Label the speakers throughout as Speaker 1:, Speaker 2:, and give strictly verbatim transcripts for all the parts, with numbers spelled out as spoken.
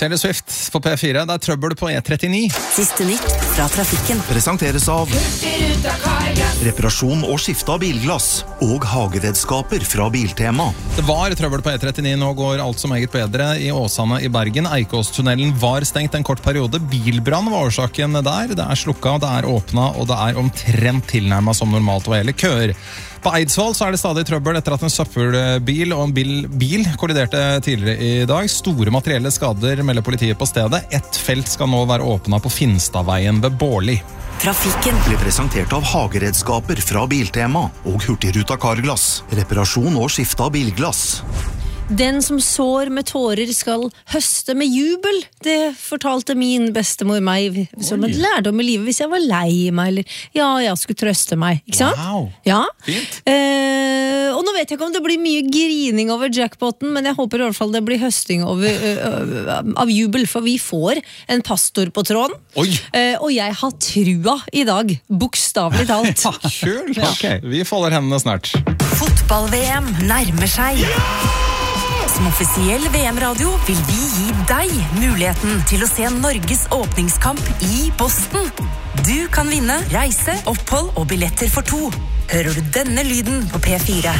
Speaker 1: Taylor Swift på P fire, det er trøbbel på E trettini.
Speaker 2: Siste nytt fra trafikken.
Speaker 3: Presenteres av reparasjon og skifte av bilglass og hageredskaper fra Biltema.
Speaker 1: Det var trøbbel på E trettini, nå går alt som meget bedre i Åsane i Bergen. Eikåstunnelen var stengt en kort periode. Bilbrann var årsaken der. Det er slukka, det er åpna, og det er omtrent tilnærmet som normalt å hele køer. På Eidsvoll så er det stadig trøbbel etter at en søppelbil og en bil, bil kolliderte tidligere i dag. Store materielle skader melder politiet på stedet. Ett felt skal nå være åpnet på Finstadveien ved Bårli.
Speaker 2: Trafikken
Speaker 3: Ble presentert av hageredskaper fra Biltema og Hurtigruta Carglass. Reparasjon og skifte av bilglass.
Speaker 4: Den som sår med tårer skal høste med jubel. Det fortalte min bestemor meg som en lærdom i livet hvis jeg var lei meg, eller ja, jeg skulle trøste meg. Ikke sant?
Speaker 1: Wow,
Speaker 4: ja.
Speaker 1: fint.
Speaker 4: Eh, og nå vet jeg ikke om det blir mye grining over jackpoten, men jeg håper i hvert fall det blir høsting over, uh, av jubel, for vi får en pastor på tråden. Eh, og jeg har trua i dag, bokstavlig talt.
Speaker 1: Kul, ok. Vi folder hendene snart.
Speaker 2: Fotball-V M nærmer seg. Som offisiell V M-radio vil vi gi deg muligheten til å se Norges åpningskamp i Boston. Du kan vinne reise, opphold og billetter for to. Hører du denne lyden på P fire?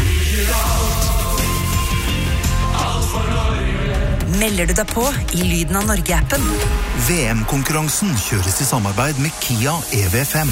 Speaker 2: Melder du deg på i Lyden av Norge-appen?
Speaker 3: V M-konkurransen kjøres i samarbeid med Kia E V fem.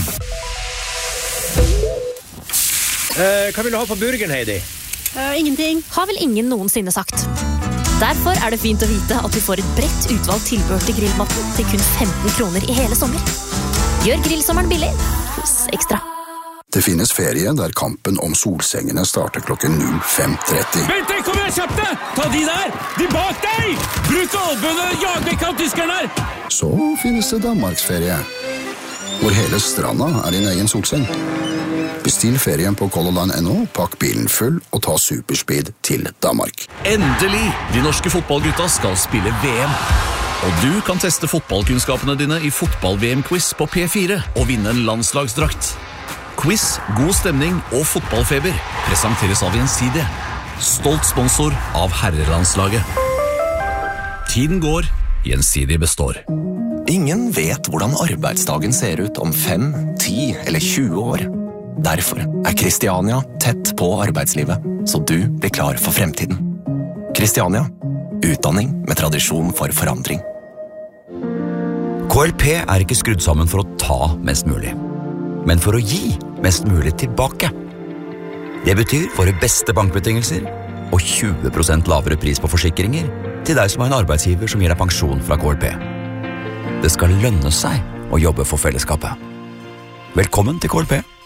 Speaker 5: Eh, hva vil du ha på burgeren, Heidi?
Speaker 6: Uh, ingenting.
Speaker 7: Har vel ingen noensinne sagt. Derfor er det fint å vite at vi får et bredt utvalgt tilbehør til grillmaten til kun femten kroner i hele sommer. Gjør grillsommeren billig hos Ekstra.
Speaker 8: Det finnes ferie der kampen om solsengene starter klokken null fem tretti.
Speaker 9: Vent, kom igjen, kjapt det! Ta de der! De bak deg! Bruk albønene, jag vekk av tyskerne her!
Speaker 8: Så finnes det Danmarksferie, hvor hele stranda er din egen solseng. Bestill ferien på Color Line punktum no, pakk bilen full og ta superspeed til Danmark.
Speaker 10: Endelig! De norske fotballgutta skal spille V M. Og du kan teste fotballkunnskapene dine i fotball-V M-quiz på P fire og vinne en landslagsdrakt. Quiz, god stemning og fotballfeber presenteres av Gjensidige. Stolt sponsor av herrelandslaget. Tiden går, Gjensidige består.
Speaker 11: Ingen vet hvordan arbeidsdagen ser ut om fem, ti eller tjue år. Derfor er Kristiania tett på arbeidslivet, så du blir klar for fremtiden. Kristiania, utdanning med tradisjon for forandring.
Speaker 12: K L P er ikke skrudd sammen for å ta mest mulig, men for å gi mest mulig tilbake. Det betyr våre beste bankbetingelser og tjue prosent lavere pris på forsikringer til deg som har en arbeidsgiver som gir deg pensjon fra K L P. Det skal lønne seg å jobbe for fellesskapet. Velkommen til K L P.